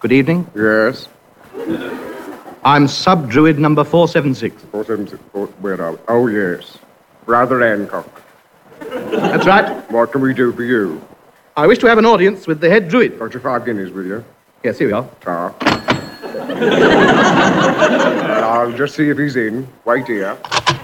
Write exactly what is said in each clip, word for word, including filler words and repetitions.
Good evening. Yes. I'm Sub-Druid number four seven six. four seven six, four, where are we? Oh, yes. Brother Hancock. That's right. What can we do for you? I wish to have an audience with the head druid. Got your five guineas with you? Yes, here we are. Ah. I'll just see if he's in. Wait here.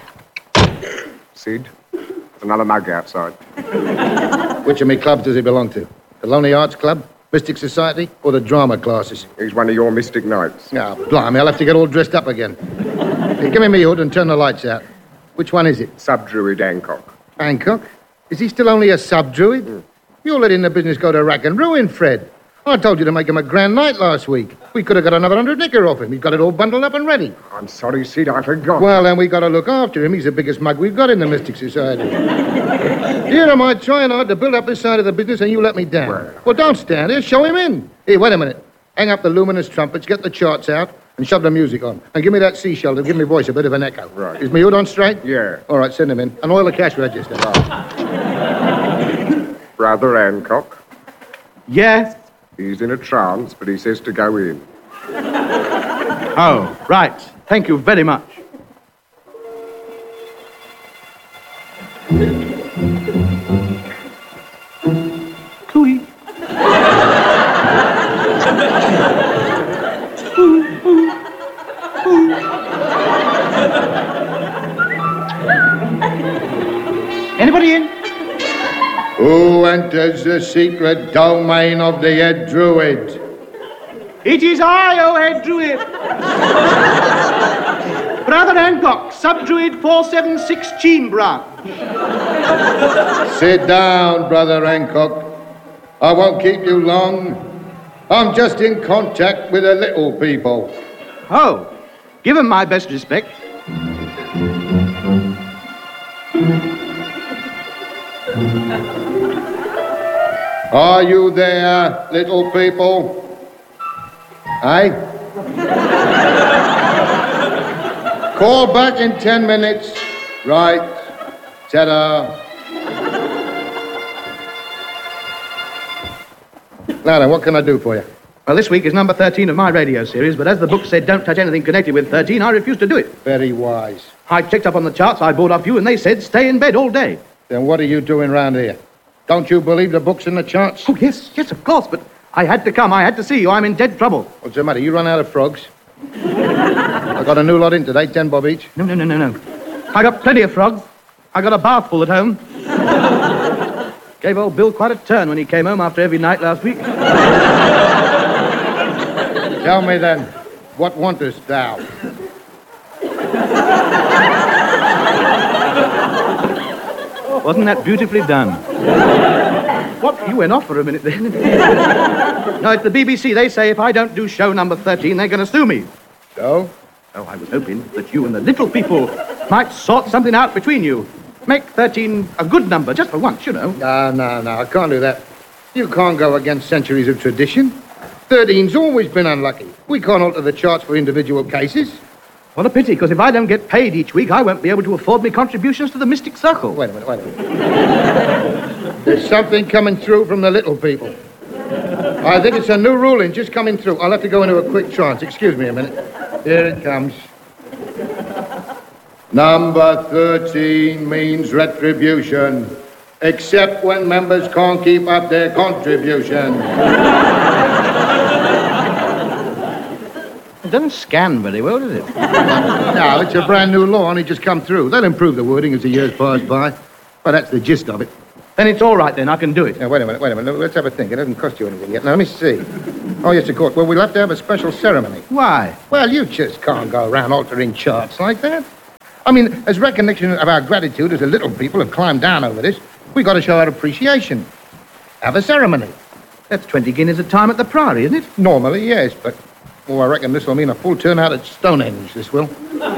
Sid, there's another mug outside. Which of me clubs does he belong to? The Lonely Arts Club, Mystic Society, or the drama classes? He's one of your mystic knights. Ah, blimey, I'll have to get all dressed up again. Hey, give me me hood and turn the lights out. Which one is it? Sub-Druid Hancock. Hancock? Is he still only a sub-druid? Mm. You're letting the business go to rack and ruin, Fred. I told you to make him a grand night last week. We could have got another hundred nicker off him. He's got it all bundled up and ready. I'm sorry, Sid, I forgot. Well, then we got to look after him. He's the biggest mug we've got in the Mystic Society. Here am I trying hard to build up this side of the business and you let me down. Well, well don't stand here. Show him in. Here, wait a minute. Hang up the luminous trumpets, get the charts out, and shove the music on. And give me that seashell to give me voice a bit of an echo. Right. Is me hood on straight? Yeah. All right, send him in. And oil the cash register. Brother Hancock. Yes. He's in a trance, but he says to go in. Oh, right. Thank you very much. Cooey. Anybody in? Who enters the secret domain of the head druid? It is I, O head druid. Brother Hancock, Sub-Druid four seven six Cheen branch. Sit down, Brother Hancock. I won't keep you long. I'm just in contact with the little people. Oh, give him my best respect. Are you there, little people? Aye? Call back in ten minutes. Right. Ta-da. Now then, what can I do for you? Well, this week is number thirteen of my radio series, but as the book said don't touch anything connected with thirteen, I refused to do it. Very wise. I checked up on the charts I bought off you, and they said stay in bed all day. Then what are you doing round here? Don't you believe the books and the charts? Oh, yes, yes, of course, but I had to come. I had to see you. I'm in dead trouble. What's the matter? You run out of frogs? I got a new lot in today, ten bob each. No, no, no, no, no. I got plenty of frogs. I got a bath full at home. Gave old Bill quite a turn when he came home after every night last week. Tell me then, what wantest thou? Wasn't that beautifully done? What? You went off for a minute then. No, it's the B B C. They say if I don't do show number thirteen, they're going to sue me. So? Oh, I was hoping that you and the little people might sort something out between you. Make thirteen a good number, just for once, you know. No, no, no, I can't do that. You can't go against centuries of tradition. thirteen's always been unlucky. We can't alter the charts for individual cases. What a pity, because if I don't get paid each week, I won't be able to afford me contributions to the Mystic Circle. Wait a minute, wait a minute. There's something coming through from the little people. I think it's a new ruling just coming through. I'll have to go into a quick trance. Excuse me a minute. Here it comes. Number thirteen means retribution, except when members can't keep up their contribution. It doesn't scan very well, does it? No, it's a brand new law, only just come through. They'll improve the wording as the years pass by. Well, that's the gist of it. Then it's all right, then. I can do it. Now, wait a minute, wait a minute. Let's have a think. It hasn't cost you anything yet. Now, let me see. Oh, yes, of course. Well, we'll have to have a special ceremony. Why? Well, you just can't go around altering charts like that. I mean, as recognition of our gratitude as the little people have climbed down over this, we've got to show our appreciation. Have a ceremony. That's twenty guineas a time at the Priory, isn't it? Normally, yes, but... Oh, I reckon this will mean a full turnout at Stonehenge, this will.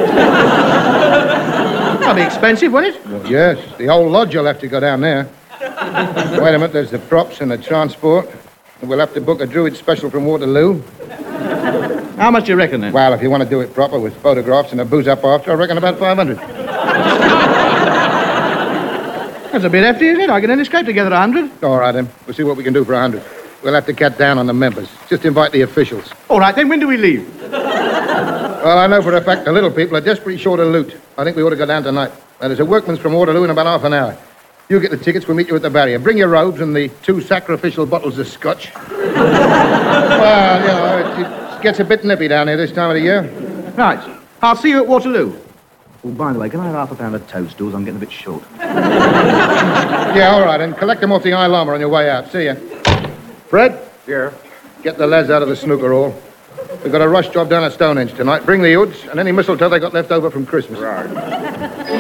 That'll be expensive, won't it? Well, yes, the whole lodge will have to go down there. Wait a minute, there's the props and the transport. We'll have to book a druid special from Waterloo. How much do you reckon, then? Well, if you want to do it proper with photographs and a booze up after, I reckon about five hundred. That's a bit hefty, isn't it? I can only scrape together a hundred. All right, then. We'll see what we can do for a hundred. we'll have to cut down on the members. Just invite the officials. All right, then when do we leave? Well, I know for a fact the little people are desperately short of loot. I think we ought to go down tonight. Now, there's a workman's from Waterloo in about half an hour. You get the tickets, we'll meet you at the barrier. Bring your robes and the two sacrificial bottles of scotch. Well, you know, it, it gets a bit nippy down here this time of the year. Right. I'll see you at Waterloo. Oh, by the way, can I have half a pound of toadstools? I'm getting a bit short. Yeah, all right, and collect them off the High Llama on your way out. See ya. Fred? Yeah. Get the lads out of the snooker hall. We've got a rush job down at Stonehenge tonight. Bring the hoods and any mistletoe they got left over from Christmas. Right.